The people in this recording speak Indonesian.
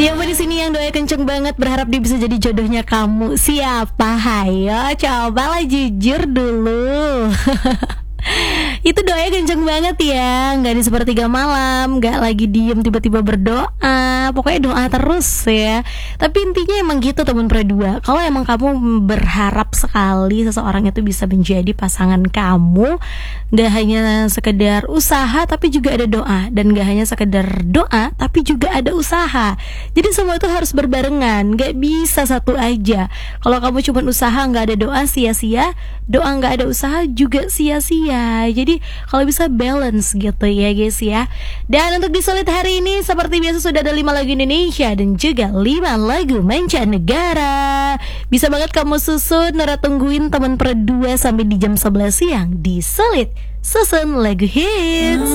Siapa di sini yang doanya kenceng banget berharap dia bisa jadi jodohnya kamu? Siapa? Hayo, cobalah jujur dulu. Itu doanya kenceng banget ya. Gak di sepertiga malam, gak lagi diem tiba-tiba berdoa. Pokoknya doa terus ya. Tapi intinya emang gitu teman Perdua. Kalau emang kamu berharap sekali seseorang itu bisa menjadi pasangan kamu, gak hanya sekedar usaha tapi juga ada doa. Dan gak hanya sekedar doa tapi juga ada usaha. Jadi semua itu harus berbarengan, gak bisa satu aja. Kalau kamu cuma usaha gak ada doa, sia-sia. Doa gak ada usaha juga sia-sia. Jadi kalau bisa balance gitu ya guys ya. Dan untuk di Solid hari ini seperti biasa sudah ada 5 lagu Indonesia dan juga 5 lagu mancanegara. Bisa banget kamu susun, Nora tungguin teman Perdua sampai di jam 11 siang di Solid Susun Lagu Hits.